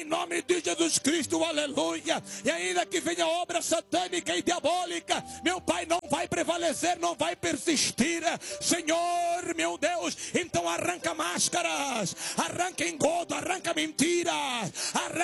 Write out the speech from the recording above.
nome de Jesus Cristo, aleluia. E ainda que venha obra satânica e diabólica, meu Pai, não vai prevalecer, não vai persistir, Senhor, meu Deus. Então arranca máscaras, arranca engodo, arranca mentiras, arranca